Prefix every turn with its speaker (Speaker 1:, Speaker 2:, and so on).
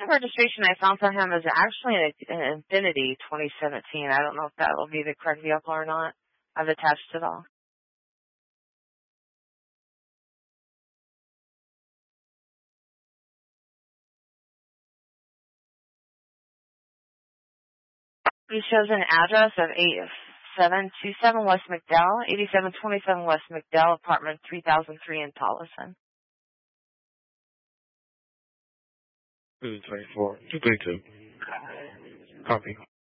Speaker 1: the registration I found for him is actually an Infiniti 2017. I don't know if that will be the correct vehicle or not. I've attached it all. He shows an address of 8727 West McDowell, 8727 West McDowell, apartment 3003 in Tolleson.
Speaker 2: 224. 232. Copy.